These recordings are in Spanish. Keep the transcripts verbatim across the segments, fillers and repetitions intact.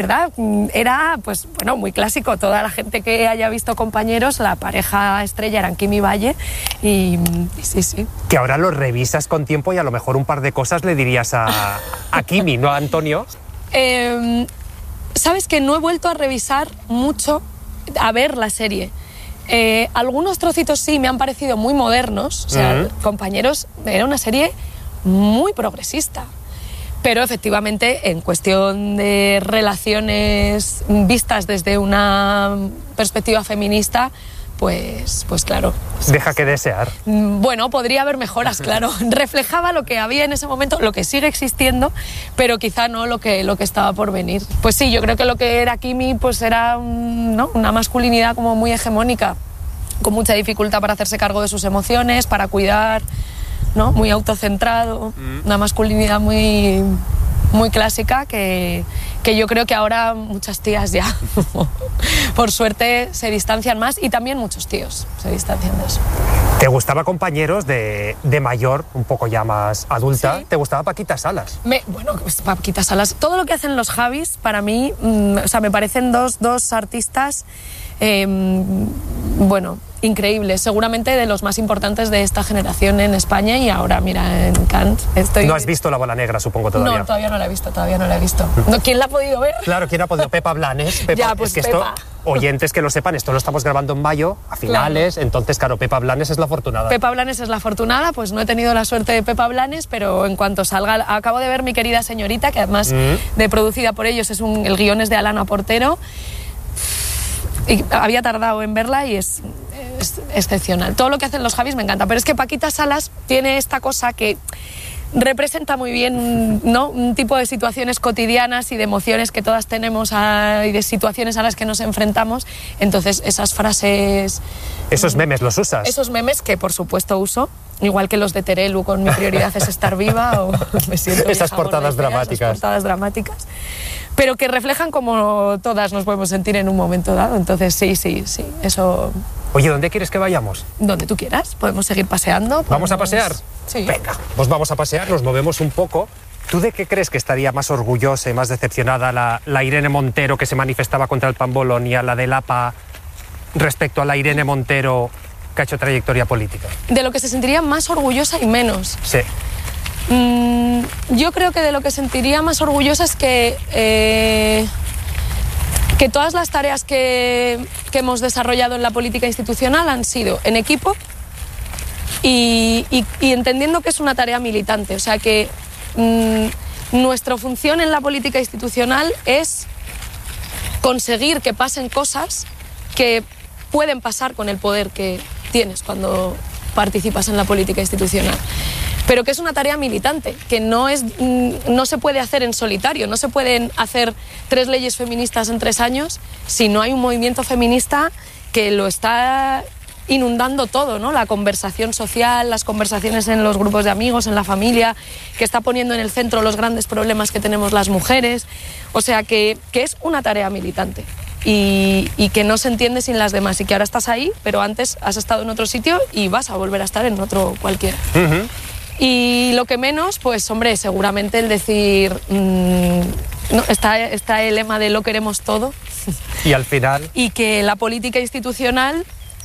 ¿verdad? Era, pues, bueno, muy clásico. Toda la gente que haya visto Compañeros, la pareja estrella eran Kim y Valle, y, y sí, sí. Que ahora lo revisas con tiempo y a lo mejor un par de cosas le dirías a, a Kimi, ¿no a Antonio? Eh, Sabes que no he vuelto a revisar mucho, a ver la serie. Eh, algunos trocitos sí me han parecido muy modernos. O sea, uh-huh. Compañeros era una serie muy progresista. Pero efectivamente, en cuestión de relaciones vistas desde una perspectiva feminista, pues, pues claro. Deja que desear. Bueno, podría haber mejoras, claro. Reflejaba lo que había en ese momento, lo que sigue existiendo, pero quizá no lo que, lo que estaba por venir. Pues sí, yo creo que lo que era Kimi pues era un, ¿no? una masculinidad como muy hegemónica, con mucha dificultad para hacerse cargo de sus emociones, para cuidar, ¿no? Muy autocentrado, mm. una masculinidad muy, muy clásica que, que yo creo que ahora muchas tías ya, por suerte, se distancian más, y también muchos tíos se distancian de eso. ¿Te gustaba Compañeros de, de mayor, un poco ya más adulta? Sí. ¿Te gustaba Paquita Salas? Me, bueno, pues Paquita Salas, todo lo que hacen los Javis, para mí, mmm, o sea, me parecen dos, dos artistas, eh, bueno, increíbles, seguramente de los más importantes de esta generación en España, y ahora, mira, en Cannes estoy... ¿No has visto La Bola Negra, supongo, todavía? No, todavía no la he visto, todavía no la he visto. No, ¿quién la ha podido ver? Claro, ¿quién ha podido? Pepa Blanes. Pepa, ya, pues es que Pepa. Esto, oyentes que lo sepan, esto lo estamos grabando en mayo, a finales, claro. Entonces, claro, Pepa Blanes es la afortunada. Pepa Blanes es la afortunada, pues no he tenido la suerte de Pepa Blanes, pero en cuanto salga... Acabo de ver Mi querida señorita, que además mm. de producida por ellos, es un, el guión es de Alana Portero, y había tardado en verla y es, es excepcional. Todo lo que hacen los Javis me encanta, pero es que Paquita Salas tiene esta cosa que representa muy bien, ¿no? Un tipo de situaciones cotidianas y de emociones que todas tenemos a, y de situaciones a las que nos enfrentamos. Entonces esas frases... Esos memes los usas. Esos memes que por supuesto uso, igual que los de Terelu con Mi prioridad es estar viva, o me siento esas portadas fea, dramáticas. Esas portadas dramáticas. Pero que reflejan como todas nos podemos sentir en un momento dado. Entonces sí, sí, sí, eso... Oye, ¿dónde quieres que vayamos? Donde tú quieras, podemos seguir paseando. Podemos... ¿Vamos a pasear? Sí. Venga, pues vamos a pasear, nos movemos un poco. ¿Tú de qué crees que estaría más orgullosa y más decepcionada la, la Irene Montero que se manifestaba contra el Pan Bolonia, la del A P A, respecto a la Irene Montero que ha hecho trayectoria política? De lo que se sentiría más orgullosa y menos. Sí. Mm, yo creo que de lo que sentiría más orgullosa es que... Eh, que todas las tareas que, que hemos desarrollado en la política institucional han sido en equipo y, y, y entendiendo que es una tarea militante. O sea que mmm, nuestra función en la política institucional es conseguir que pasen cosas que pueden pasar con el poder que tienes cuando participas en la política institucional. Pero que es una tarea militante, que no, es, no se puede hacer en solitario, no se pueden hacer tres leyes feministas en tres años si no hay un movimiento feminista que lo está inundando todo, ¿no? La conversación social, las conversaciones en los grupos de amigos, en la familia, que está poniendo en el centro los grandes problemas que tenemos las mujeres. O sea, que, que es una tarea militante. Y, y que no se entiende sin las demás, y que ahora estás ahí, pero antes has estado en otro sitio y vas a volver a estar en otro cualquiera. Uh-huh. Y lo que menos, pues hombre, seguramente el decir, mmm, no, está, está el lema de lo queremos todo. Y al final... Y que la política institucional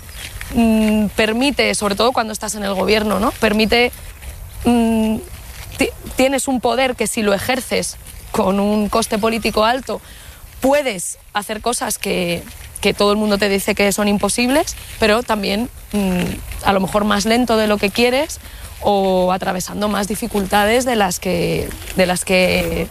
mmm, permite, sobre todo cuando estás en el gobierno, ¿no? Permite, mmm, tienes un poder que si lo ejerces con un coste político alto, puedes hacer cosas que, que todo el mundo te dice que son imposibles, pero también mmm, a lo mejor más lento de lo que quieres, o atravesando más dificultades de las que de las que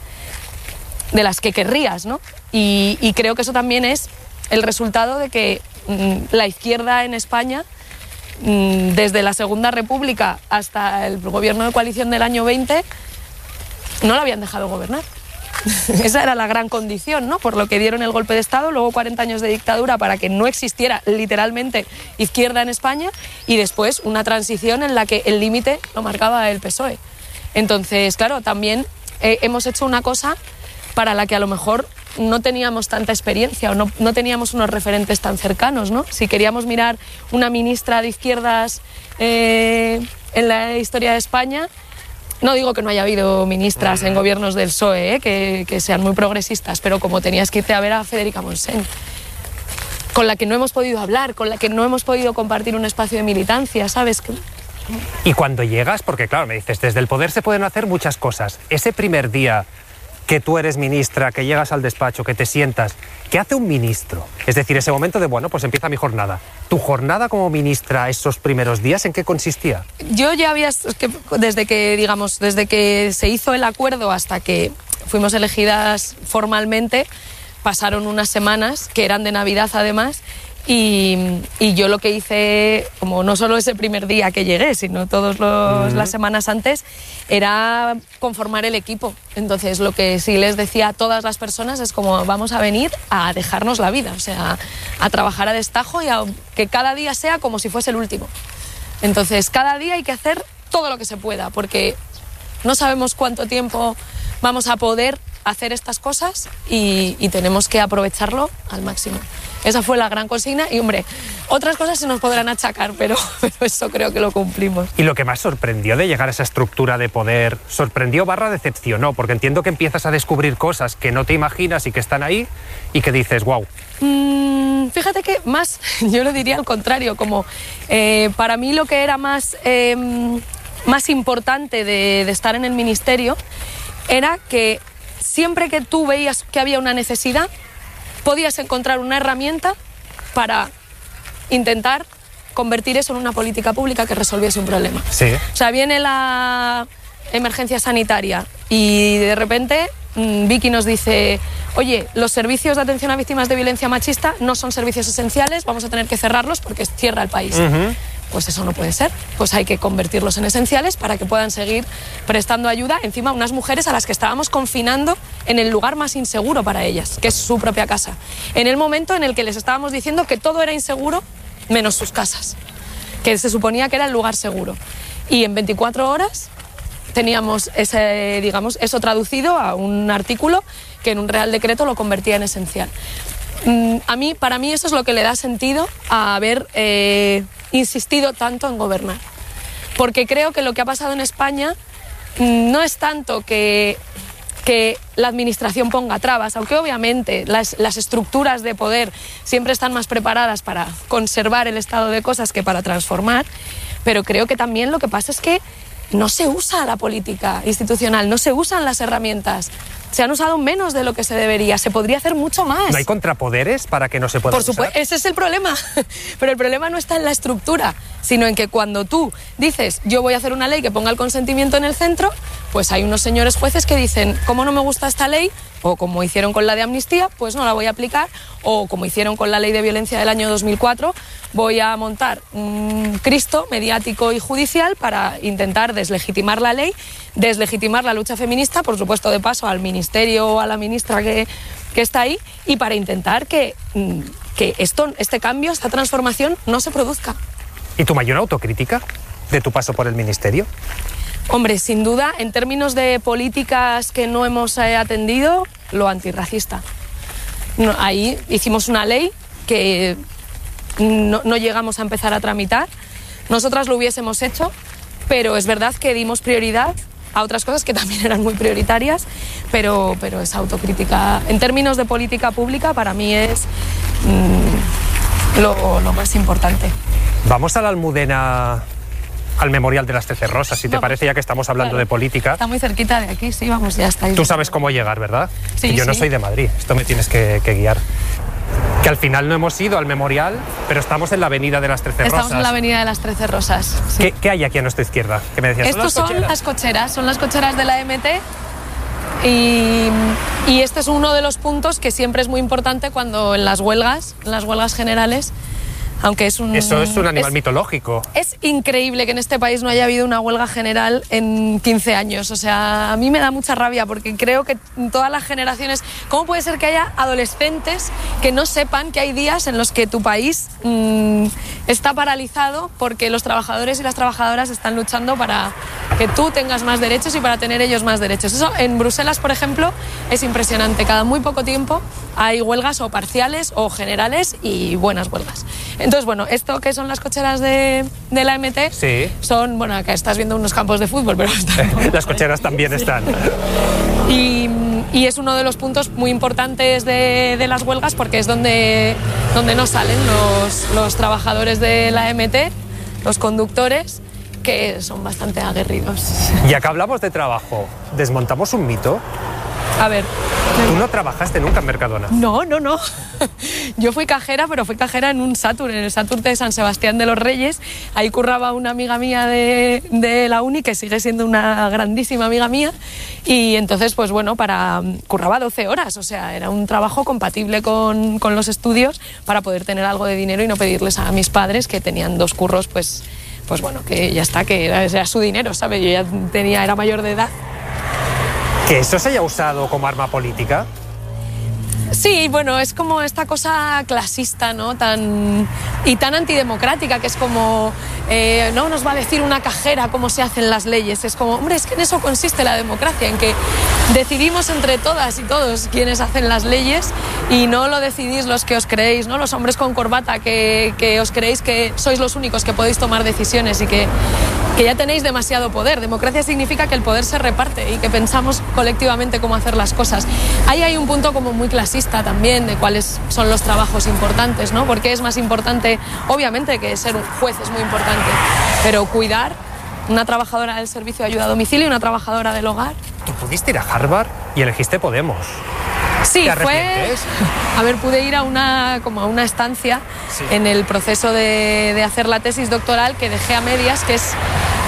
de las que querrías, ¿no? Y, y creo que eso también es el resultado de que mmm, la izquierda en España, mmm, desde la Segunda República hasta el gobierno de coalición del año veinte, no la habían dejado gobernar. Esa era la gran condición, ¿no? Por lo que dieron el golpe de Estado, luego cuarenta años de dictadura para que no existiera literalmente izquierda en España, y después una transición en la que el límite lo marcaba el P S O E. Entonces, claro, también eh, hemos hecho una cosa para la que a lo mejor no teníamos tanta experiencia o no, no teníamos unos referentes tan cercanos, ¿no? Si queríamos mirar una ministra de izquierdas eh, en la historia de España, No digo que no haya habido ministras en gobiernos del P S O E, ¿eh? que, que sean muy progresistas, pero como tenías que irte a ver a Federica Montseny, con la que no hemos podido hablar, con la que no hemos podido compartir un espacio de militancia, ¿sabes? Y cuando llegas, porque claro, me dices, desde el poder se pueden hacer muchas cosas. Ese primer día que tú eres ministra, que llegas al despacho, que te sientas, ¿qué hace un ministro? Es decir, ese momento de, bueno, pues empieza mi jornada. ¿Tu jornada como ministra esos primeros días en qué consistía? Yo ya había, desde que, digamos, desde que se hizo el acuerdo hasta que fuimos elegidas formalmente, pasaron unas semanas, que eran de Navidad además, y, y yo lo que hice, como no solo ese primer día que llegué, sino todas mm. las semanas antes, era conformar el equipo. Entonces lo que sí les decía a todas las personas es como vamos a venir a dejarnos la vida, o sea, a trabajar a destajo y a que cada día sea como si fuese el último. Entonces cada día hay que hacer todo lo que se pueda, porque no sabemos cuánto tiempo vamos a poder hacer estas cosas y, y tenemos que aprovecharlo al máximo. Esa fue la gran consigna y, hombre, otras cosas se nos podrán achacar, pero, pero eso creo que lo cumplimos. ¿Y lo que más sorprendió de llegar a esa estructura de poder, sorprendió barra decepcionó? Porque entiendo que empiezas a descubrir cosas que no te imaginas y que están ahí y que dices, wow. Mm, fíjate que más, yo lo diría al contrario, como eh, para mí lo que era más, eh, más importante de, de estar en el ministerio era que siempre que tú veías que había una necesidad, podías encontrar una herramienta para intentar convertir eso en una política pública que resolviese un problema. Sí. O sea, viene la emergencia sanitaria y de repente mmm, Vicky nos dice, oye, los servicios de atención a víctimas de violencia machista no son servicios esenciales, vamos a tener que cerrarlos porque cierra el país. Uh-huh. Pues eso no puede ser, pues hay que convertirlos en esenciales para que puedan seguir prestando ayuda, encima a unas mujeres a las que estábamos confinando en el lugar más inseguro para ellas, que es su propia casa, en el momento en el que les estábamos diciendo que todo era inseguro menos sus casas, que se suponía que era el lugar seguro, y en veinticuatro horas teníamos ese, digamos, eso traducido a un artículo que en un Real Decreto lo convertía en esencial. A mí, para mí eso es lo que le da sentido a haber eh, insistido tanto en gobernar, porque creo que lo que ha pasado en España no es tanto que, que la administración ponga trabas, aunque obviamente las, las estructuras de poder siempre están más preparadas para conservar el estado de cosas que para transformar, pero creo que también lo que pasa es que no se usa la política institucional, no se usan las herramientas. Se han usado menos de lo que se debería, se podría hacer mucho más. ¿No hay contrapoderes para que no se pueda usar? Por supuesto, ese es el problema, pero el problema no está en la estructura, sino en que cuando tú dices, yo voy a hacer una ley que ponga el consentimiento en el centro, pues hay unos señores jueces que dicen, ¿cómo no me gusta esta ley? O como hicieron con la de amnistía, pues no la voy a aplicar, o como hicieron con la ley de violencia del año dos mil cuatro, voy a montar un Cristo mediático y judicial para intentar deslegitimar la ley, deslegitimar la lucha feminista, por supuesto de paso al ministerio o a la ministra que, que está ahí, y para intentar que, que esto, este cambio, esta transformación no se produzca. ¿Y tu mayor autocrítica de tu paso por el ministerio? Hombre, sin duda, en términos de políticas que no hemos eh, atendido, lo antirracista. No, ahí hicimos una ley que no, no llegamos a empezar a tramitar. Nosotras lo hubiésemos hecho, pero es verdad que dimos prioridad a otras cosas que también eran muy prioritarias, pero, pero esa autocrítica, en términos de política pública, para mí es mmm, lo, lo más importante. Vamos a la Almudena, al Memorial de las Trece Rosas, si te vamos, parece, ya que estamos hablando claro, de política. Está muy cerquita de aquí, sí, vamos, ya está ahí. Tú sabes cómo llegar, ¿verdad? Sí, y yo sí. no soy de Madrid, esto me tienes que, que guiar. Que al final no hemos ido al Memorial, pero estamos en la Avenida de las Trece Rosas. Estamos en la Avenida de las Trece Rosas, sí. ¿Qué, ¿Qué hay aquí a nuestra izquierda? ¿Qué me decías? Estos ¿Son las son las cocheras, son las cocheras de la M T. Y, y este es uno de los puntos que siempre es muy importante cuando en las huelgas, en las huelgas generales, aunque es un... Eso es un animal es, mitológico. Es increíble que en este país no haya habido una huelga general en quince años. O sea, a mí me da mucha rabia porque creo que todas las generaciones... ¿Cómo puede ser que haya adolescentes que no sepan que hay días en los que tu país mmm, está paralizado porque los trabajadores y las trabajadoras están luchando para que tú tengas más derechos y para tener ellos más derechos? Eso en Bruselas, por ejemplo, es impresionante. Cada muy poco tiempo hay huelgas o parciales o generales y buenas huelgas. Entonces, bueno, esto que son las cocheras de, de la M T, sí. son, bueno, acá estás viendo unos campos de fútbol, pero están las cocheras también sí. están. Y, y es uno de los puntos muy importantes de, de las huelgas porque es donde, donde no salen los, los trabajadores de la M T, los conductores, que son bastante aguerridos. Y acá hablamos de trabajo, ¿desmontamos un mito? A ver... ¿Tú no trabajaste nunca en Mercadona? No, no, no. Yo fui cajera, pero fui cajera en un Saturn, en el Saturn de San Sebastián de los Reyes. Ahí curraba una amiga mía de, de la uni, que sigue siendo una grandísima amiga mía. Y entonces, pues bueno, para curraba doce horas. O sea, era un trabajo compatible con, con los estudios para poder tener algo de dinero y no pedirles a mis padres, que tenían dos curros, pues, pues bueno, que ya está, que era, era su dinero, ¿sabes? Yo ya tenía, era mayor de edad. ¿Que eso se haya usado como arma política? Sí, bueno, es como esta cosa clasista, ¿no? Tan, y tan antidemocrática, que es como, eh, no nos va a decir una cajera cómo se hacen las leyes. Es como, hombre, es que en eso consiste la democracia, en que decidimos entre todas y todos quiénes hacen las leyes y no lo decidís los que os creéis, ¿no? Los hombres con corbata que, que os creéis que sois los únicos que podéis tomar decisiones y que, que ya tenéis demasiado poder. Democracia significa que el poder se reparte y que pensamos colectivamente cómo hacer las cosas. Ahí hay un punto como muy clasista también de cuáles son los trabajos importantes, ¿no? Porque es más importante, obviamente, que ser un juez es muy importante, pero cuidar, una trabajadora del servicio de ayuda a domicilio, una trabajadora del hogar. Tú pudiste ir a Harvard y elegiste Podemos. Sí, fue... A ver, pude ir a una, como a una estancia sí. en el proceso de, de hacer la tesis doctoral que dejé a medias, que es...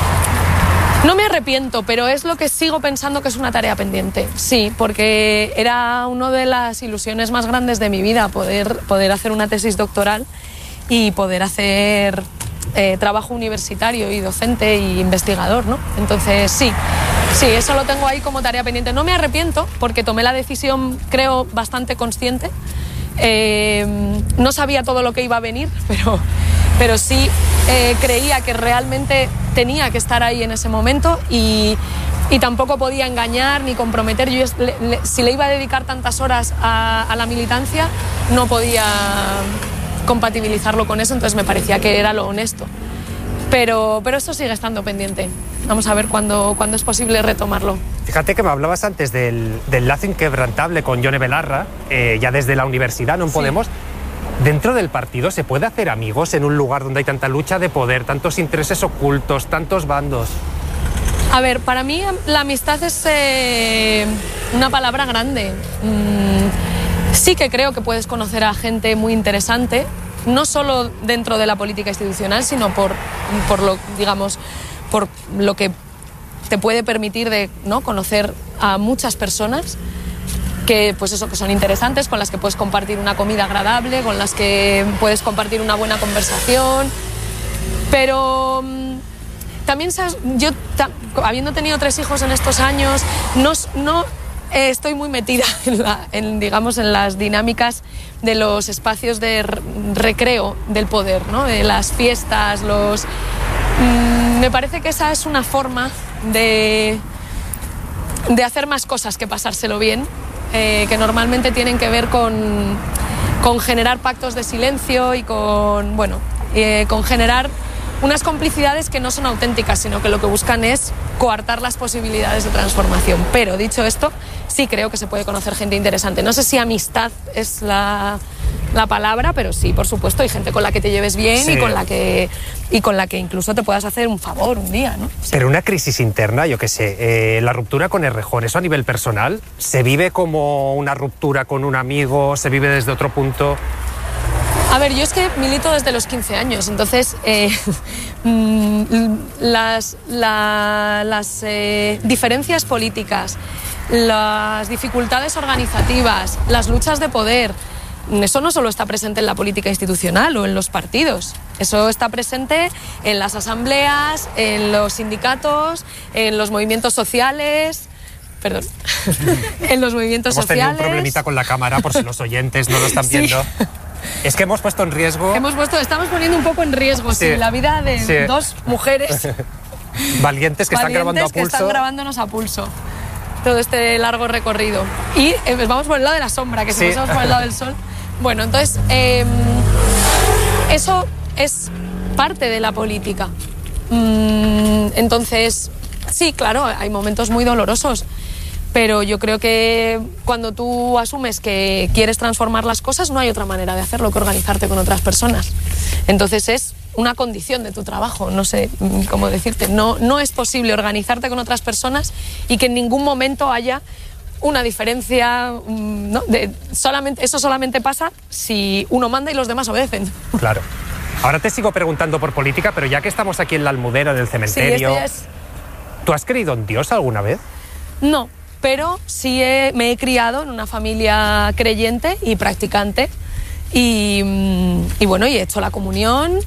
No me arrepiento, pero es lo que sigo pensando que es una tarea pendiente. Sí, porque era una de las ilusiones más grandes de mi vida, poder, poder hacer una tesis doctoral y poder hacer eh, trabajo universitario y docente y investigador, ¿no? Entonces, sí, sí, eso lo tengo ahí como tarea pendiente. No me arrepiento porque tomé la decisión, creo, bastante consciente. Eh, no sabía todo lo que iba a venir, pero, pero sí eh, creía que realmente tenía que estar ahí en ese momento y, y tampoco podía engañar ni comprometer. Yo, le, le, si le iba a dedicar tantas horas a, a la militancia, no podía compatibilizarlo con eso, entonces me parecía que era lo honesto. Pero, pero esto sigue estando pendiente. Vamos a ver cuándo, cuándo es posible retomarlo. Fíjate que me hablabas antes del, del lazo inquebrantable con Yone Belarra, eh, ya desde la universidad, no en sí. Podemos. ¿Dentro del partido se puede hacer amigos en un lugar donde hay tanta lucha de poder, tantos intereses ocultos, tantos bandos? A ver, para mí la amistad es eh, una palabra grande. Mm, sí que creo que puedes conocer a gente muy interesante, no solo dentro de la política institucional, sino por, por lo, digamos, por lo que te puede permitir de, ¿no?, conocer a muchas personas que, pues eso, que son interesantes, con las que puedes compartir una comida agradable, con las que puedes compartir una buena conversación. Pero también, ¿sabes? Yo, habiendo tenido tres hijos en estos años, no, no eh, estoy muy metida en, la, en, digamos, en las dinámicas de los espacios de recreo del poder, ¿no? De las fiestas, los... Mmm, me parece que esa es una forma de, de hacer más cosas que pasárselo bien. Eh, que normalmente tienen que ver con, con generar pactos de silencio y con, bueno, eh, con generar unas complicidades que no son auténticas, sino que lo que buscan es coartar las posibilidades de transformación. Pero dicho esto, sí creo que se puede conocer gente interesante. No sé si amistad es la, la palabra, pero sí, por supuesto, hay gente con la que te lleves bien sí. y con la que y con la que incluso te puedas hacer un favor un día, ¿no? Sí. Pero una crisis interna, yo qué sé, eh, la ruptura con Errejón, ¿eso a nivel personal se vive como una ruptura con un amigo, se vive desde otro punto? A ver, yo es que milito desde los quince años, entonces eh, las, la, las eh, diferencias políticas, las dificultades organizativas, las luchas de poder, eso no solo está presente en la política institucional o en los partidos, eso está presente en las asambleas, en los sindicatos, en los movimientos sociales... Perdón, en los movimientos hemos sociales... Hemos tenido un problemita con la cámara por si los oyentes no lo están viendo. Sí. Es que hemos puesto en riesgo... Hemos puesto, estamos poniendo un poco en riesgo sí. Sí, la vida de sí. dos mujeres... Valientes que valientes están grabando a pulso. que están grabándonos a pulso. Todo este largo recorrido. Y eh, vamos por el lado de la sombra, que si sí. pasamos por el lado del sol... Bueno, entonces... Eh, Eso es parte de la política. Mm, entonces, sí, claro, hay momentos muy dolorosos, pero yo creo que cuando tú asumes que quieres transformar las cosas, no hay otra manera de hacerlo que organizarte con otras personas. Entonces es una condición de tu trabajo, no sé cómo decirte. No, no es posible organizarte con otras personas y que en ningún momento haya una diferencia, ¿no? De, solamente, eso solamente pasa si uno manda y los demás obedecen. Claro. Ahora te sigo preguntando por política, pero ya que estamos aquí en la Almudena, en el cementerio... Sí, es... ¿Tú has creído en Dios alguna vez? No, pero sí he, me he criado en una familia creyente y practicante. Y, y bueno, y he hecho la comunión,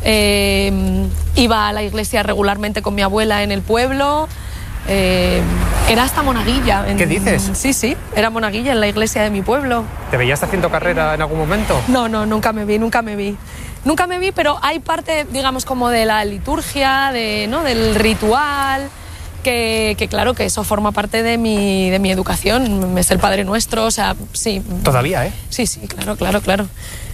eh, iba a la iglesia regularmente con mi abuela en el pueblo... Eh, era hasta monaguilla. En, ¿Qué dices? Sí, sí, era monaguilla en la iglesia de mi pueblo. ¿Te veías haciendo carrera en algún momento? No, no, nunca me vi, nunca me vi. Nunca me vi, pero hay parte, digamos, como de la liturgia, de, ¿no? del ritual, que, que claro, que eso forma parte de mi, de mi educación. Es el Padre Nuestro, o sea, sí. Todavía, ¿eh? Sí, sí, claro, claro, claro.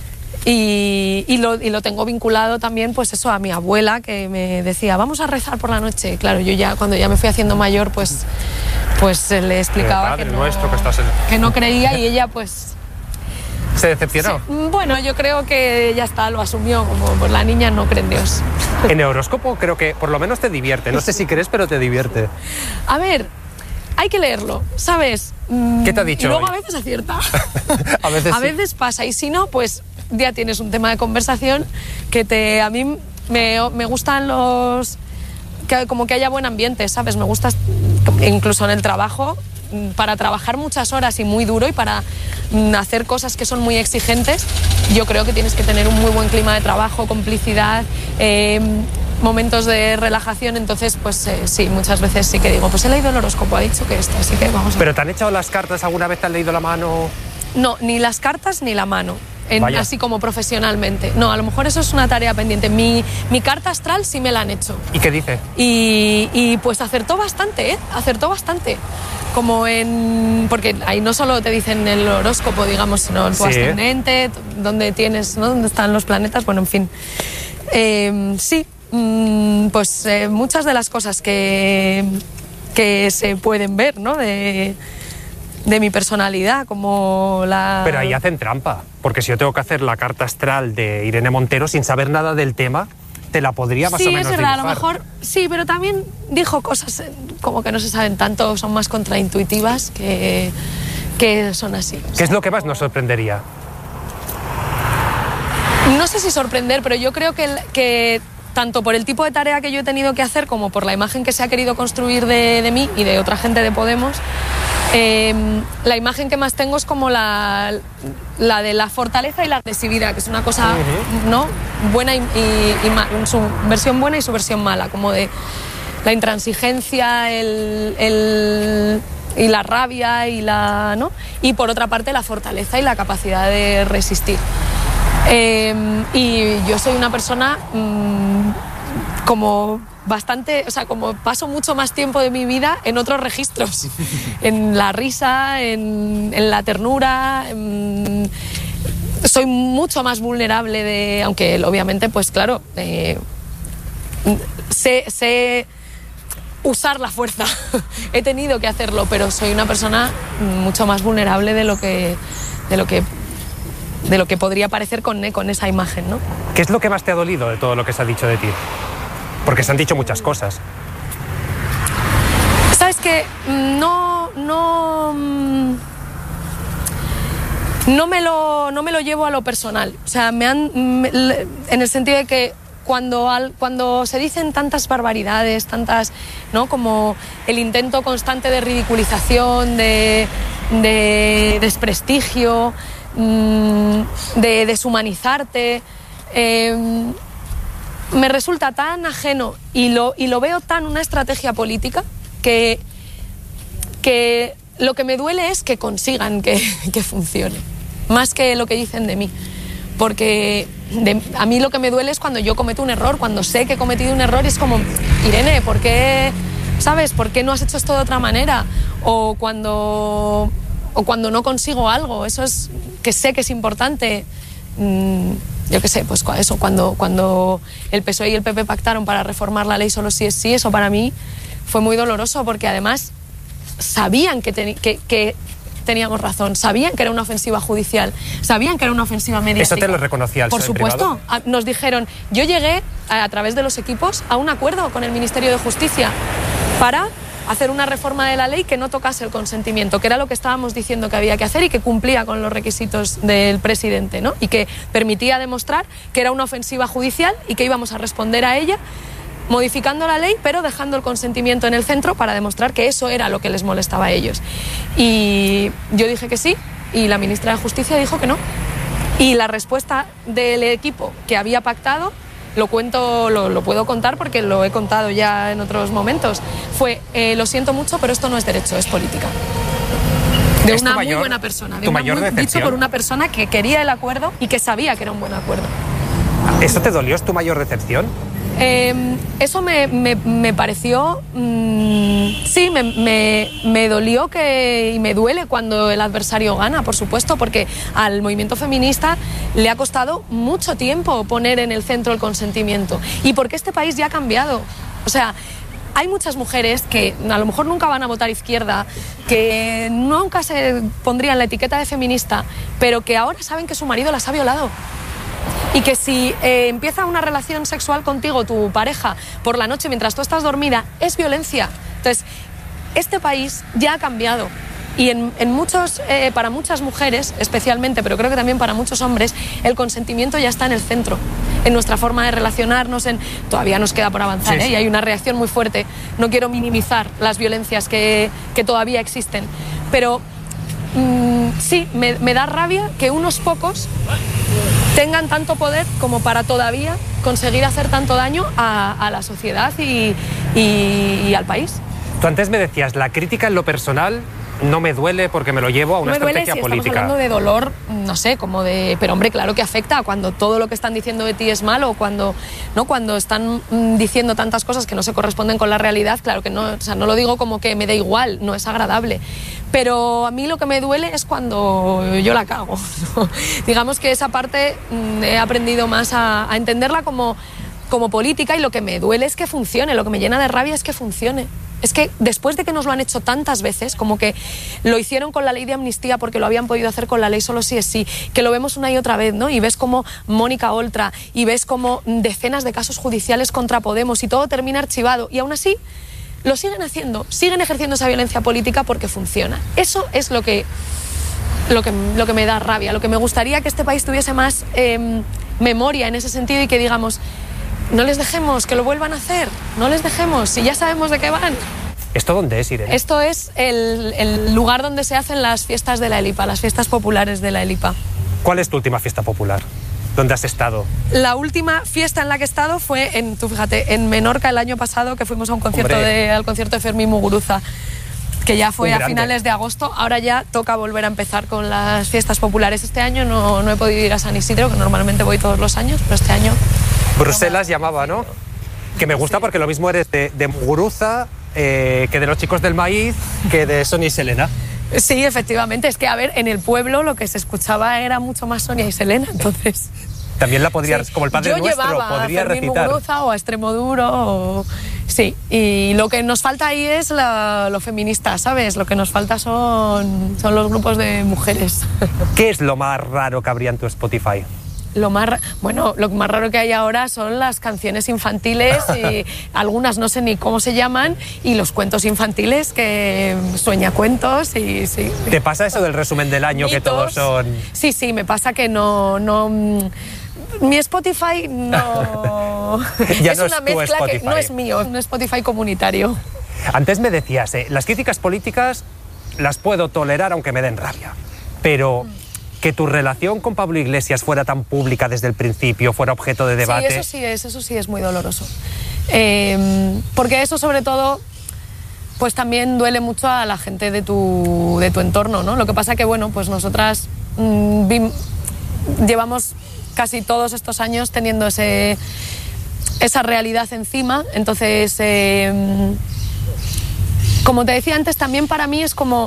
Y, y, lo, y lo tengo vinculado también, pues eso, a mi abuela, que me decía, vamos a rezar por la noche. Claro, yo ya, cuando ya me fui haciendo mayor, pues, pues le explicaba que no, nuestro, que, estás en... que no creía, y ella, pues... ¿Se decepcionó? Sí, bueno, yo creo que ya está, lo asumió, como pues la niña no cree en Dios. En el horóscopo creo que por lo menos te divierte. No sé si crees, pero te divierte. A ver, hay que leerlo, ¿sabes? ¿Qué te ha dicho Y luego hoy? a veces acierta. a veces A sí. veces pasa, y si no, pues ya tienes un tema de conversación que te... A mí me, me gustan los... Que, como que haya buen ambiente, ¿sabes? Me gusta, incluso en el trabajo, para trabajar muchas horas y muy duro y para hacer cosas que son muy exigentes, yo creo que tienes que tener un muy buen clima de trabajo, complicidad, eh, momentos de relajación. Entonces, pues eh, sí, muchas veces sí que digo, pues he leído el horóscopo, ha dicho que esto, así que vamos a... ¿Pero te han echado las cartas alguna vez? ¿Te han leído la mano? No, ni las cartas ni la mano. En, así como profesionalmente. No, a lo mejor eso es una tarea pendiente. Mi, mi carta astral sí me la han hecho. ¿Y qué dice? Y, y pues acertó bastante, ¿eh? Acertó bastante. Como en... Porque ahí no solo te dicen el horóscopo, digamos, sino tu sí. ascendente, dónde tienes, ¿no? Dónde están los planetas, bueno, en fin. Eh, sí, mm, pues eh, muchas de las cosas que, que se pueden ver, ¿no? De... de mi personalidad, como la... Pero ahí hacen trampa, porque si yo tengo que hacer la carta astral de Irene Montero sin saber nada del tema, te la podría más sí, o menos es verdad, dibujar. a lo mejor sí, pero también dijo cosas como que no se saben tanto, son más contraintuitivas que, que son así. ¿Qué sea, es lo que más nos sorprendería? No sé si sorprender, pero yo creo que... que tanto por el tipo de tarea que yo he tenido que hacer como por la imagen que se ha querido construir de, de mí y de otra gente de Podemos, eh, la imagen que más tengo es como la, la de la fortaleza y la agresividad, que es una cosa, uh-huh. ¿no? buena y, y, y mal, su versión buena y su versión mala, como de la intransigencia, el, el, y la rabia y la, ¿no? Y por otra parte la fortaleza y la capacidad de resistir. Eh, y yo soy una persona mmm, como bastante, o sea, como paso mucho más tiempo de mi vida en otros registros, en la risa, en, en la ternura, en, soy mucho más vulnerable de, aunque obviamente, pues claro, eh, sé, sé usar la fuerza, he tenido que hacerlo, pero soy una persona mucho más vulnerable de lo que, de lo que de lo que podría parecer con, con esa imagen, ¿no? ¿Qué es lo que más te ha dolido de todo lo que se ha dicho de ti? Porque se han dicho muchas cosas. ¿Sabes qué? No, no, no me lo, no me lo llevo a lo personal. O sea, me han, me, en el sentido de que cuando, al, cuando se dicen tantas barbaridades, tantas, ¿no? Como el intento constante de ridiculización, de, de desprestigio, de deshumanizarte, eh, me resulta tan ajeno y lo, y lo veo tan una estrategia política que, que lo que me duele es que consigan que, que funcione, más que lo que dicen de mí, porque de, a mí lo que me duele es cuando yo cometo un error, cuando sé que he cometido un error y es como, Irene, ¿por qué, sabes, por qué no has hecho esto de otra manera? O cuando... o cuando no consigo algo, eso es que sé que es importante, mmm, yo qué sé, pues eso, cuando, cuando el P S O E y el P P pactaron para reformar la ley solo sí es sí, eso para mí fue muy doloroso, porque además sabían que, ten, que, que teníamos razón, sabían que era una ofensiva judicial, sabían que era una ofensiva mediática. ¿Eso te lo reconocía el Por P S O E supuesto, a, nos dijeron, yo llegué a, a través de los equipos a un acuerdo con el Ministerio de Justicia para hacer una reforma de la ley que no tocase el consentimiento, que era lo que estábamos diciendo que había que hacer y que cumplía con los requisitos del presidente, ¿no? Y que permitía demostrar que era una ofensiva judicial y que íbamos a responder a ella modificando la ley, pero dejando el consentimiento en el centro para demostrar que eso era lo que les molestaba a ellos. Y yo dije que sí, y la ministra de Justicia dijo que no. Y la respuesta del equipo que había pactado, lo cuento, lo, lo puedo contar porque lo he contado ya en otros momentos, fue, eh, lo siento mucho, pero esto no es derecho, es política. De una mayor, muy buena persona, de tu una mayor muy, decepción. dicho por una persona que quería el acuerdo y que sabía que era un buen acuerdo. ¿Eso te dolió? ¿Es tu mayor decepción? Eh, eso me, me, me pareció, mmm, sí, me, me, me dolió que, y me duele cuando el adversario gana, por supuesto, porque al movimiento feminista le ha costado mucho tiempo poner en el centro el consentimiento, y porque este país ya ha cambiado. O sea, hay muchas mujeres que a lo mejor nunca van a votar izquierda, que nunca se pondrían la etiqueta de feminista, pero que ahora saben que su marido las ha violado. Y que si eh, empieza una relación sexual contigo, tu pareja, por la noche mientras tú estás dormida, es violencia. Entonces, este país ya ha cambiado. Y en, en muchos, eh, para muchas mujeres, especialmente, pero creo que también para muchos hombres, el consentimiento ya está en el centro. En nuestra forma de relacionarnos, en... todavía nos queda por avanzar, sí, ¿eh? Sí. Y hay una reacción muy fuerte. No quiero minimizar las violencias que, que todavía existen. Pero mmm, sí, me, me da rabia que unos pocos tengan tanto poder como para todavía conseguir hacer tanto daño a, a la sociedad y, y, y al país. Tú antes me decías, la crítica en lo personal no me duele porque me lo llevo a una no me estrategia duele si política. Estamos hablando de dolor, no sé, como de... Pero hombre, claro que afecta cuando todo lo que están diciendo de ti es malo, cuando, ¿no? Cuando están mm, diciendo tantas cosas que no se corresponden con la realidad, claro que no, o sea, no lo digo como que me da igual, no es agradable. Pero a mí lo que me duele es cuando yo la cago, ¿no? Digamos que esa parte mm, he aprendido más a, a entenderla como, como política, y lo que me duele es que funcione, lo que me llena de rabia es que funcione. Es que después de que nos lo han hecho tantas veces, como que lo hicieron con la ley de amnistía porque lo habían podido hacer con la ley solo sí es sí, que lo vemos una y otra vez, ¿no? Y ves como Mónica Oltra, y ves como decenas de casos judiciales contra Podemos, y todo termina archivado, y aún así lo siguen haciendo, siguen ejerciendo esa violencia política porque funciona. Eso es lo que, lo que, lo que me da rabia, lo que me gustaría que este país tuviese más eh, memoria en ese sentido, y que digamos, no les dejemos que lo vuelvan a hacer, no les dejemos, si ya sabemos de qué van. ¿Esto dónde es, Irene? Esto es el, el lugar donde se hacen las fiestas de la Elipa, las fiestas populares de la Elipa. ¿Cuál es tu última fiesta popular? ¿Dónde has estado? La última fiesta en la que he estado fue, en, tú fíjate, en Menorca el año pasado, que fuimos a un concierto de, al concierto de Fermín Muguruza, que ya fue a finales de agosto. Ahora ya toca volver a empezar con las fiestas populares. Este año no, no he podido ir a San Isidro, que normalmente voy todos los años, pero este año... Bruselas llamaba, ¿no? Que me gusta, sí, porque lo mismo eres de, de Muguruza, eh, que de los Chicos del Maíz, que de Sonia y Selena. Sí, efectivamente. Es que, a ver, en el pueblo lo que se escuchaba era mucho más Sonia y Selena, entonces... También la podría, sí, como el Padre Yo Nuestro, llevaba podría a Fermín recitar. Muguruza o a Extremoduro, o... sí. Y lo que nos falta ahí es la, lo feminista, ¿sabes? Lo que nos falta son, son los grupos de mujeres. ¿Qué es lo más raro que habría en tu Spotify? Lo más, bueno, lo más raro que hay ahora son las canciones infantiles, y algunas no sé ni cómo se llaman, y los cuentos infantiles, que sueñacuentos, y sí. ¿Te pasa eso del resumen del año, mitos, que todos son...? Sí, sí, me pasa que no... no mi Spotify no... ya es no una es mezcla Spotify. Que no es mío, es un Spotify comunitario. Antes me decías, eh, las críticas políticas las puedo tolerar aunque me den rabia, pero... que tu relación con Pablo Iglesias fuera tan pública desde el principio, fuera objeto de debate... Sí, eso sí es, eso sí es muy doloroso. Eh, porque eso, sobre todo, pues también duele mucho a la gente de tu, de tu entorno, ¿no? Lo que pasa que, bueno, pues nosotras mmm, bim, llevamos casi todos estos años teniendo ese, esa realidad encima, entonces, eh, como te decía antes, también para mí es como...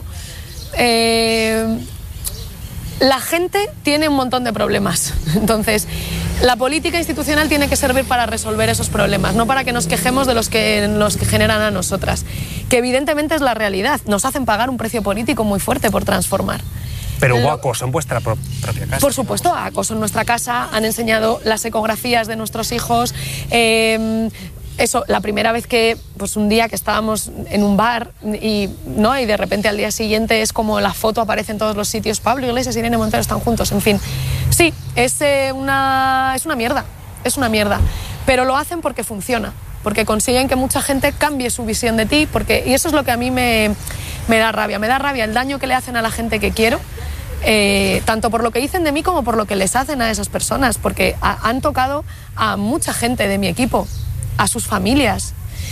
Eh, la gente tiene un montón de problemas, entonces La política institucional tiene que servir para resolver esos problemas, no para que nos quejemos de los que, los que generan a nosotras, que evidentemente es la realidad. Nos hacen pagar un precio político muy fuerte por transformar. Pero hubo acoso en vuestra pro propia casa. Por supuesto, acoso en nuestra casa, han enseñado las ecografías de nuestros hijos. Eh, eso, la primera vez que, pues un día que estábamos en un bar y, ¿no? y de repente al día siguiente es como la foto aparece en todos los sitios, Pablo Iglesias y Irene Montero están juntos, en fin. Sí, es, eh, una, es una mierda, es una mierda, pero lo hacen porque funciona, porque consiguen que mucha gente cambie su visión de ti, porque, y eso es lo que a mí me, me da rabia, me da rabia el daño que le hacen a la gente que quiero, eh, tanto por lo que dicen de mí como por lo que les hacen a esas personas, porque a, han tocado a mucha gente de mi equipo, a sus familias.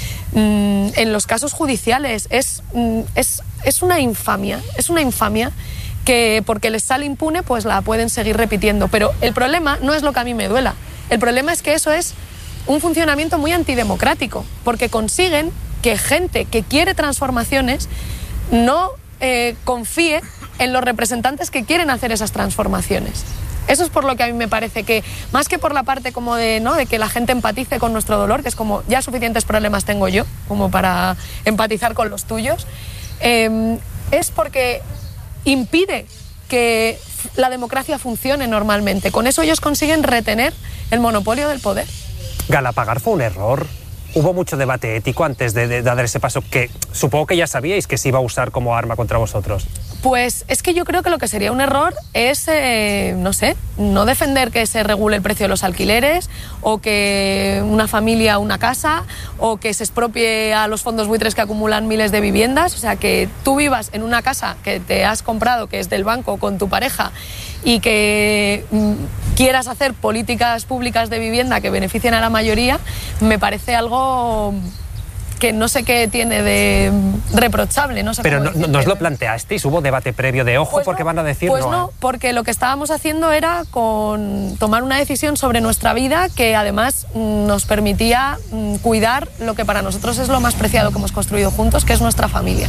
Mm, en los casos judiciales es, mm, es, es una infamia, es una infamia que porque les sale impune pues la pueden seguir repitiendo, pero el problema no es lo que a mí me duela, el problema es que eso es un funcionamiento muy antidemocrático, porque consiguen que gente que quiere transformaciones no eh, confíe en los representantes que quieren hacer esas transformaciones. Eso es por lo que a mí me parece que, más que por la parte como de, ¿no? de que la gente empatice con nuestro dolor, que es como ya suficientes problemas tengo yo como para empatizar con los tuyos, eh, es porque impide que la democracia funcione normalmente. Con eso ellos consiguen retener el monopolio del poder. Galapagar fue un error. Hubo mucho debate ético antes de, de, de dar ese paso, que supongo que ya sabíais que se iba a usar como arma contra vosotros. Pues es que yo creo que lo que sería un error es, eh, no sé, no defender que se regule el precio de los alquileres, o que una familia, una casa, o que se expropie a los fondos buitres que acumulan miles de viviendas. O sea, que tú vivas en una casa que te has comprado, que es del banco, con tu pareja, y que mm, quieras hacer políticas públicas de vivienda que beneficien a la mayoría, me parece algo que no sé qué tiene de reprochable. No sé Pero cómo no, no, ¿no os lo planteasteis? ¿Hubo debate previo de ojo pues porque no, van a decir Pues no? no, porque lo que estábamos haciendo era con tomar una decisión sobre nuestra vida que además nos permitía cuidar lo que para nosotros es lo más preciado que hemos construido juntos, que es nuestra familia.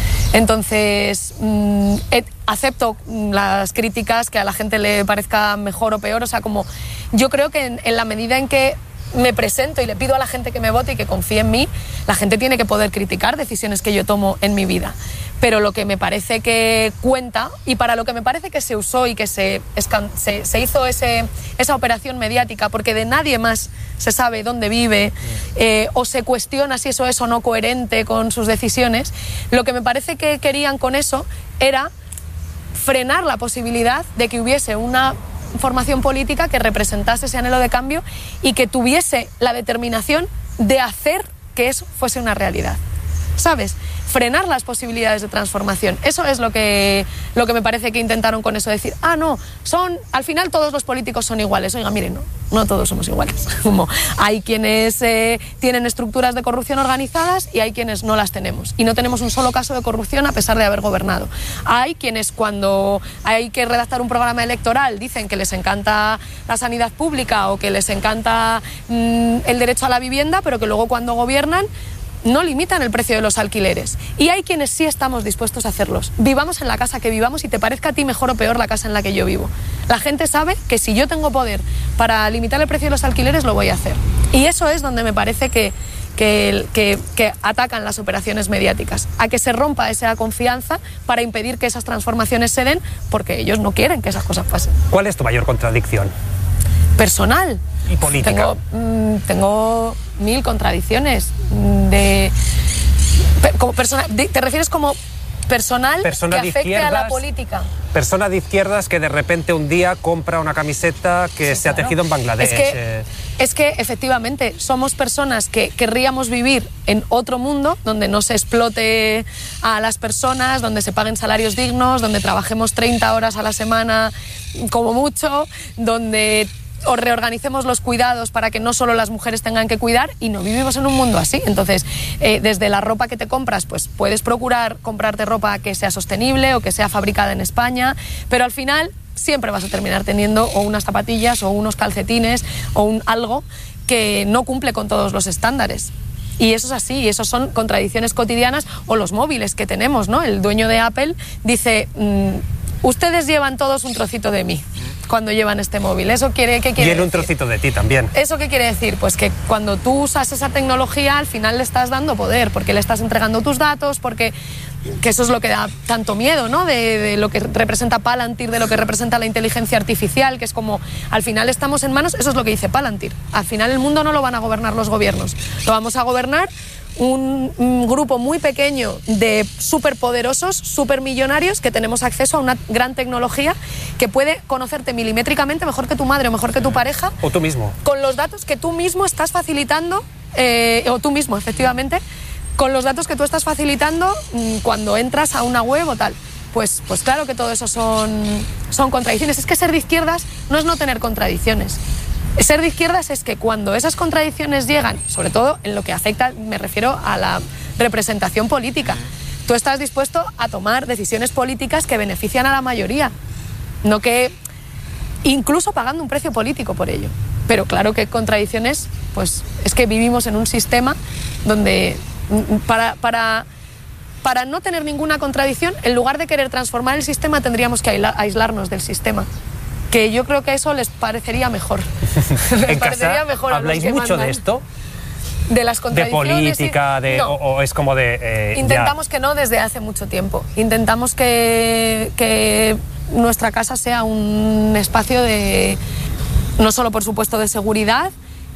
Entonces, mmm, eh, acepto las críticas, que a la gente le parezca mejor o peor. O sea, como yo creo que en, en la medida en que me presento y le pido a la gente que me vote y que confíe en mí, la gente tiene que poder criticar decisiones que yo tomo en mi vida. Pero lo que me parece que cuenta, y para lo que me parece que se usó y que se, se, se hizo ese, esa operación mediática, porque de nadie más se sabe dónde vive, eh, o se cuestiona si eso es o no coherente con sus decisiones, lo que me parece que querían con eso era frenar la posibilidad de que hubiese una formación política que representase ese anhelo de cambio y que tuviese la determinación de hacer que eso fuese una realidad. ¿Sabes? Frenar las posibilidades de transformación. Eso es lo que, lo que me parece que intentaron con eso, decir, ah, no, son, al final todos los políticos son iguales. Oiga, miren, no, no todos somos iguales. Como hay quienes eh, tienen estructuras de corrupción organizadas y hay quienes no las tenemos. Y no tenemos un solo caso de corrupción a pesar de haber gobernado. Hay quienes cuando hay que redactar un programa electoral dicen que les encanta la sanidad pública o que les encanta mmm, el derecho a la vivienda, pero que luego cuando gobiernan no limitan el precio de los alquileres. Y hay quienes sí estamos dispuestos a hacerlos. Vivamos en la casa que vivamos y te parezca a ti mejor o peor la casa en la que yo vivo. La gente sabe que si yo tengo poder para limitar el precio de los alquileres, lo voy a hacer. Y eso es donde me parece que, que, que, que atacan las operaciones mediáticas. A que se rompa esa confianza para impedir que esas transformaciones se den, porque ellos no quieren que esas cosas pasen. ¿Cuál es tu mayor contradicción? Personal. ¿Y política? Tengo, mmm, tengo mil contradicciones. De, como persona, de, ¿te refieres como personal persona que afecte a la política? Persona de izquierdas que de repente un día compra una camiseta que sí, se claro. ha tejido en Bangladesh. Es que, eh... es que efectivamente somos personas que querríamos vivir en otro mundo donde no se explote a las personas, donde se paguen salarios dignos, donde trabajemos treinta horas a la semana como mucho, donde o reorganicemos los cuidados para que no solo las mujeres tengan que cuidar, y no vivimos en un mundo así. Entonces, eh, desde la ropa que te compras, pues puedes procurar comprarte ropa que sea sostenible o que sea fabricada en España, pero al final siempre vas a terminar teniendo o unas zapatillas o unos calcetines o un algo que no cumple con todos los estándares. Y eso es así, y eso son contradicciones cotidianas. O los móviles que tenemos, ¿no? El dueño de Apple dice, mmm, ustedes llevan todos un trocito de mí. cuando llevan este móvil. ¿Eso quiere, qué quiere Y en un decir? trocito de ti también. ¿Eso qué quiere decir? Pues que cuando tú usas esa tecnología, al final le estás dando poder, porque le estás entregando tus datos, porque que eso es lo que da tanto miedo, ¿no? De, de lo que representa Palantir, de lo que representa la inteligencia artificial, que es como, al final estamos en manos, eso es lo que dice Palantir. Al final el mundo no lo van a gobernar los gobiernos, lo vamos a gobernar un, un grupo muy pequeño de superpoderosos, supermillonarios, que tenemos acceso a una gran tecnología que puede conocerte milimétricamente mejor que tu madre o mejor que tu pareja. O tú mismo. Con los datos que tú mismo estás facilitando, eh, o tú mismo, efectivamente, con los datos que tú estás facilitando mmm, cuando entras a una web o tal. Pues, pues claro que todo eso son, son contradicciones. Es que ser de izquierdas no es no tener contradicciones. Ser de izquierdas es que cuando esas contradicciones llegan, sobre todo en lo que afecta, me refiero a la representación política, tú estás dispuesto a tomar decisiones políticas que benefician a la mayoría, no que incluso pagando un precio político por ello. Pero claro que contradicciones, pues es que vivimos en un sistema donde para, para, para no tener ninguna contradicción, en lugar de querer transformar el sistema, tendríamos que aislarnos del sistema. Que yo creo que eso les parecería mejor. les ¿En parecería casa mejor a los habláis que mucho mandan. de esto? De las ¿De contradicciones. política? Y... De, no. o, o es como de... Eh, Intentamos ya. que no desde hace mucho tiempo. Intentamos que, que nuestra casa sea un espacio de... No solo, por supuesto, de seguridad,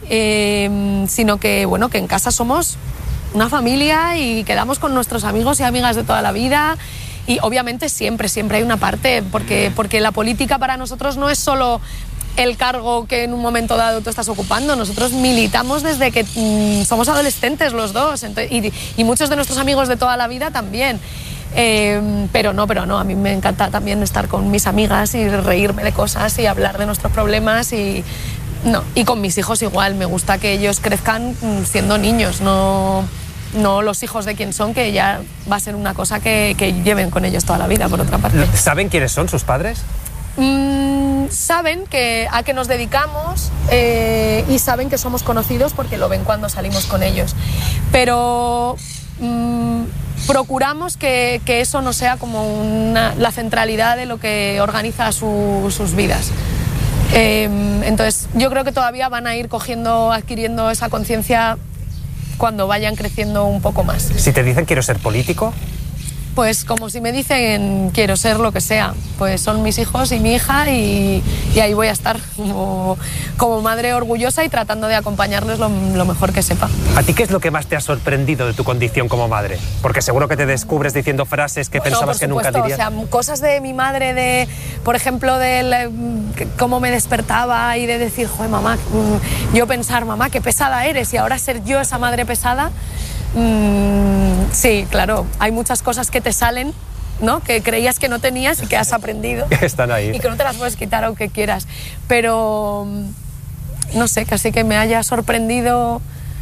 eh, sino que, bueno, que en casa somos una familia y quedamos con nuestros amigos y amigas de toda la vida. Y obviamente siempre, siempre hay una parte, porque, porque la política para nosotros no es solo el cargo que en un momento dado tú estás ocupando. Nosotros militamos desde que mmm, somos adolescentes los dos, entonces, y, y muchos de nuestros amigos de toda la vida también. Eh, pero no, pero no, a mí me encanta también estar con mis amigas y reírme de cosas y hablar de nuestros problemas y... No, y con mis hijos igual, me gusta que ellos crezcan siendo niños, no... no los hijos de quien son, que ya va a ser una cosa que, que lleven con ellos toda la vida, por otra parte. ¿Saben quiénes son sus padres? Mm, saben que, a qué nos dedicamos eh, y saben que somos conocidos porque lo ven cuando salimos con ellos. Pero mm, procuramos que, que eso no sea como una, la centralidad de lo que organiza su, sus vidas. Eh, entonces, yo creo que todavía van a ir cogiendo, adquiriendo esa conciencia cuando vayan creciendo un poco más. Si te dicen quiero ser político... Pues como si me dicen quiero ser lo que sea, pues son mis hijos y mi hija y, y ahí voy a estar como, como madre orgullosa y tratando de acompañarles lo, lo mejor que sepa. ¿A ti qué es lo que más te ha sorprendido de tu condición como madre? Porque seguro que te descubres diciendo frases que Bueno, pensabas por que nunca supuesto, dirías. O sea, cosas de mi madre, de, por ejemplo, de cómo me despertaba y de decir, joder, mamá, yo pensar, mamá, qué pesada eres, y ahora ser yo esa madre pesada. Mm, sí, claro, hay muchas cosas que te salen, ¿no? Que creías que no tenías y que has aprendido. Están ahí. Y que no te las puedes quitar aunque quieras. Pero, no sé, casi que me haya sorprendido.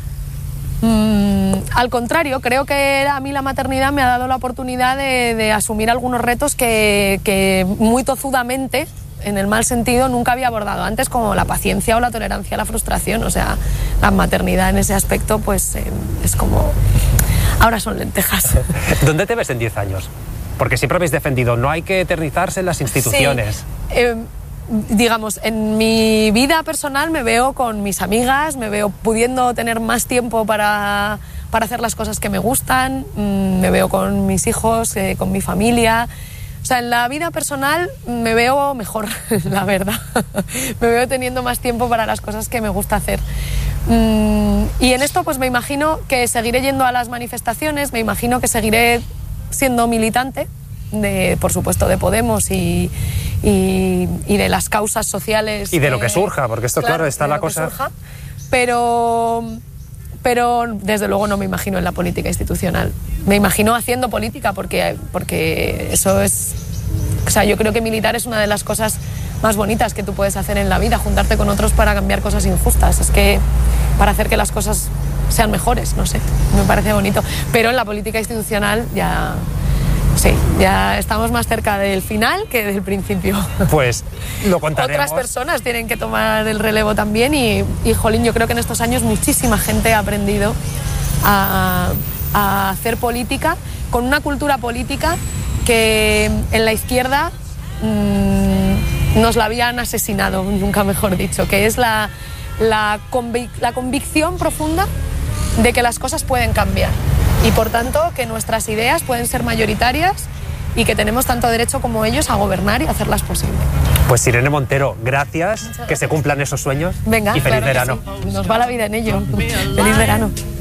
Mm, al contrario, creo que a mí la maternidad me ha dado la oportunidad de, de asumir algunos retos que, que muy tozudamente, en el mal sentido, nunca había abordado antes, como la paciencia o la tolerancia a la frustración. O sea, la maternidad en ese aspecto pues eh, es como... Ahora son lentejas. ¿Dónde te ves en diez años? Porque siempre habéis defendido, no hay que eternizarse en las instituciones. Sí, eh, digamos, en mi vida personal me veo con mis amigas, me veo pudiendo tener más tiempo para, para hacer las cosas que me gustan, mmm, me veo con mis hijos, eh, con mi familia... O sea, en la vida personal me veo mejor, la verdad. Me veo teniendo más tiempo para las cosas que me gusta hacer. Mm, y en esto pues me imagino que seguiré yendo a las manifestaciones, me imagino que seguiré siendo militante, de, por supuesto, de Podemos y, y, y de las causas sociales. Y de que, lo que surja, porque esto, claro, claro está la cosa... Surja, pero... pero desde luego no me imagino en la política institucional. Me imagino haciendo política porque, porque eso es... O sea, yo creo que militar es una de las cosas más bonitas que tú puedes hacer en la vida, juntarte con otros para cambiar cosas injustas. Es que para hacer que las cosas sean mejores, no sé, me parece bonito. Pero en la política institucional ya... Sí, ya estamos más cerca del final que del principio. Pues lo contaremos. Otras personas tienen que tomar el relevo también y, y jolín, yo creo que en estos años muchísima gente ha aprendido a, a hacer política con una cultura política que en la izquierda mmm, nos la habían asesinado, nunca mejor dicho, que es la, la, convic la convicción profunda de que las cosas pueden cambiar y por tanto que nuestras ideas pueden ser mayoritarias y que tenemos tanto derecho como ellos a gobernar y hacerlas posible. Pues Irene Montero, gracias, que se cumplan esos sueños. Venga, y feliz claro verano. sí. Nos va la vida en ello. Feliz verano.